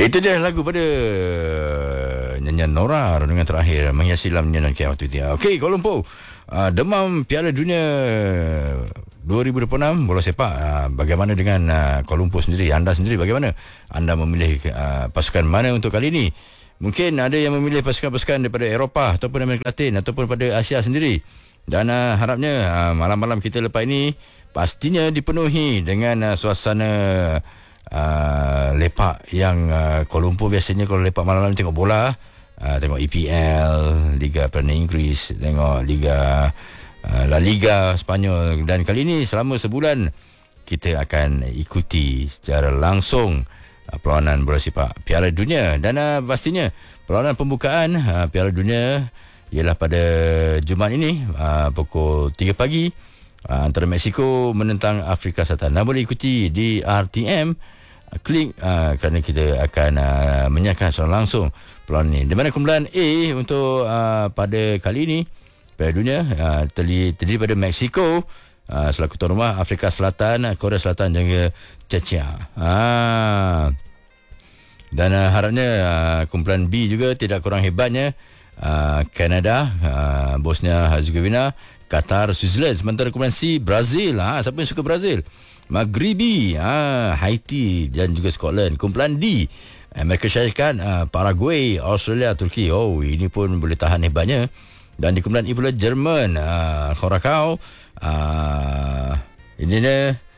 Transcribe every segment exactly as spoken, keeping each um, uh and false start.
Itu dia lagu pada nyanyian Nora dengan terakhir menghiasi dalam nyanyian K L waktu itu. Okey, Kuala Lumpur. Uh, demam Piala Dunia dua ribu dua puluh enam bola sepak. Uh, bagaimana dengan uh, Kuala Lumpur sendiri? Anda sendiri bagaimana? Anda memilih uh, pasukan mana untuk kali ini? Mungkin ada yang memilih pasukan-pasukan daripada Eropah ataupun Amerika Latin ataupun pada Asia sendiri. Dan uh, harapnya uh, malam-malam kita lepas ini pastinya dipenuhi dengan uh, suasana uh, lepak yang uh, Kuala Lumpur biasanya kalau lepak malam-malam tengok bola, uh, tengok E P L, Liga Perdana Inggeris, tengok Liga uh, La Liga Spanyol. Dan kali ini selama sebulan kita akan ikuti secara langsung uh, perlawanan bola sepak Piala Dunia. Dan uh, pastinya perlawanan pembukaan uh, Piala Dunia ialah pada Jumaat ini uh, pukul tiga pagi uh, antara Mexico menentang Afrika Selatan. Dan boleh ikuti di R T M uh, klik uh, kerana kita akan uh, menyaksikan secara langsung perlawanan ini. Di mana kumpulan A untuk uh, pada kali ini Piala Dunia uh, terdiri, terdiri pada Mexico uh, selaku tuan rumah, Afrika Selatan, Korea Selatan dan juga Czechia. Ah. Dan uh, harapnya uh, kumpulan B juga tidak kurang hebatnya. Uh, Kanada, uh, Bosnia Herzegovina, Qatar, Switzerland. Sementara kumpulan C, Brazil. Ha, siapa yang suka Brazil? Maghribi, ha, Haiti dan juga Scotland. Kumpulan D, Amerika Syarikat, uh, Paraguay, Australia, Turki. Oh, ini pun boleh tahan hebatnya. Dan di kumpulan E pula Jerman, uh, Curacao, uh, ini dia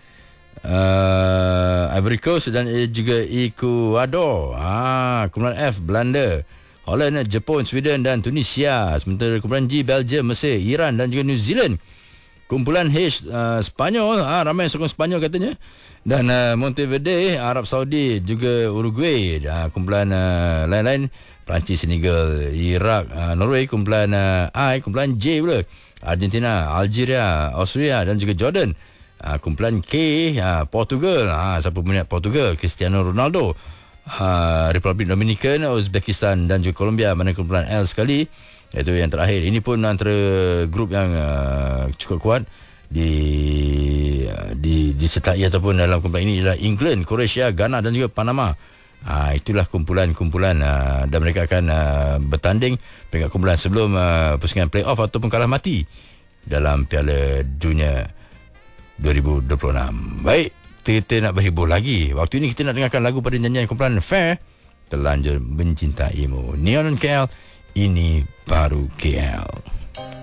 uh, Ivory Coast dan juga Ecuador. Ha, kumpulan F, Belanda, Holland, Jepun, Sweden dan Tunisia. Sementara kumpulan G, Belgium, Mesir, Iran dan juga New Zealand. Kumpulan H, uh, Spanyol, ha, ramai yang sokong Spanyol katanya. Dan uh, Monteverde, Arab Saudi, juga Uruguay. Uh, kumpulan uh, lain-lain, Perancis, Senegal, Iraq, uh, Norway. Kumpulan uh, I, kumpulan J pula, Argentina, Algeria, Austria dan juga Jordan. Uh, kumpulan K, uh, Portugal. Ha, siapa minat Portugal? Cristiano Ronaldo. Uh, Republik Dominikan, Uzbekistan dan juga Colombia. Mana kumpulan L sekali, iaitu yang terakhir. Ini pun antara grup yang uh, cukup kuat di uh, di disertai ataupun dalam kumpulan ini ialah England, Croatia, Ghana dan juga Panama. Uh, itulah kumpulan-kumpulan uh, dan mereka akan uh, bertanding peringkat kumpulan sebelum uh, pusingan playoff ataupun kalah mati dalam Piala Dunia dua ribu dua puluh enam. Baik, kita nak berhibur lagi. Waktu ini kita nak dengarkan lagu pada nyanyian kumpulan Fair, Terlanjur Mencintaimu. Neon K L, ini baru K L.